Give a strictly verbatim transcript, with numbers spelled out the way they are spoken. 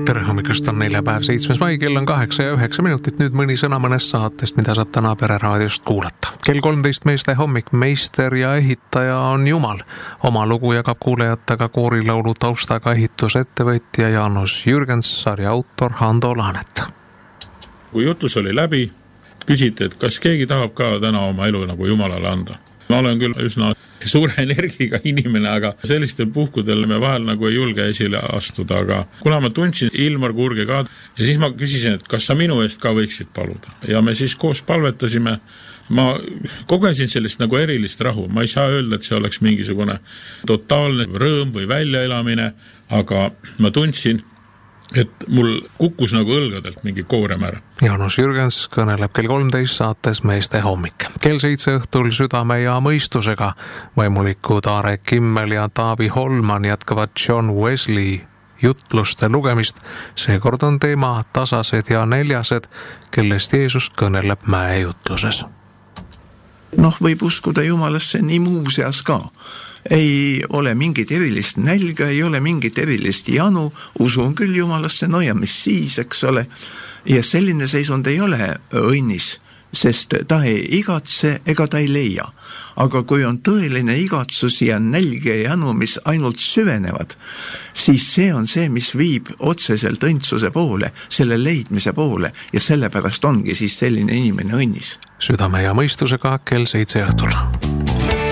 Tere hommikust, on neljapäev, seitsmes mai, kell on kaheksa ja üheksa minutit, nüüd mõni sõna mõnest saatest, mida saab täna Pereraadiost kuulata. Kell kolmteist meeste hommik, meister ja ehitaja on Jumal. Oma lugu jagab kuulejatega koorilaulu taustaga ehitusettevõtja Jaanus Jürgens, sarja autor Hando Laanet. Kui jutlus oli läbi, küsiti, et kas keegi tahab ka täna oma elu nagu Jumalale anda. Ma olen küll üsna suure energiga inimene, aga sellistel puhkudel me vahel nagu ei julge esile astuda, aga kuna ma tundsin Ilmar Kurge ka ja siis ma küsisin, et kas sa minu eest ka võiksid paluda. Ja me siis koos palvetasime, ma kogesin sellist nagu erilist rahu. Ma ei saa öelda, et see oleks mingisugune totaalne rõõm või väljaelamine, aga ma tundsin, et mul kukkus nagu õlgadelt mingi koorem ära. Jaanus Jürgens kõneleb kell kolmteist saates meeste hommik. Kell seitse õhtul südame ja mõistusega vaimulikud Aare Kimmel ja Taavi Holman jätkavad John Wesley jutluste lugemist. Seekord on teema tasased ja neljased, kellest Jeesus kõneleb mäejutluses. Noh, võib uskuda Jumalasse nii muuseas ka. Ei ole mingit erilist nälga, ei ole mingit erilist janu, usun küll Jumalasse, no ja mis siis, eks ole. Ja selline seisund ei ole õnnis, sest ta ei igatse ega ta ei leia. Aga kui on tõeline igatsus ja nälge ja janu, mis ainult süvenevad, siis see on see, mis viib otseselt õndsuse poole, selle leidmise poole ja sellepärast ongi siis selline inimene õnnis. Südame ja mõistusega kell seitse õhtul.